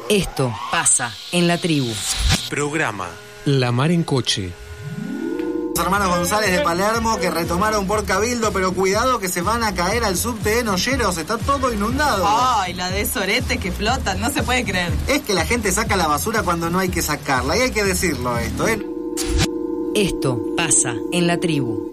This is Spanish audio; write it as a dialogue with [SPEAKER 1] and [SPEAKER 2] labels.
[SPEAKER 1] Esto pasa en la tribu.
[SPEAKER 2] Programa
[SPEAKER 3] La Mar en Coche.
[SPEAKER 4] Los hermanos González de Palermo que retomaron por Cabildo, pero cuidado que se van a caer al subte de Noyeros, está todo inundado.
[SPEAKER 5] Ay, la de soretes que flotan, no se puede creer.
[SPEAKER 4] Es que la gente saca la basura cuando no hay que sacarla, y hay que decirlo esto, ¿eh?
[SPEAKER 1] Esto pasa en la tribu.